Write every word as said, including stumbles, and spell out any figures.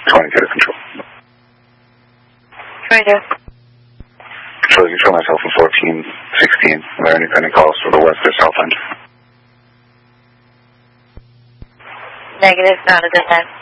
twenty, get a control. twenty-two. Control, you show myself in fourteen, sixteen. Are there any pending calls for the west or south end? Negative, not at this time.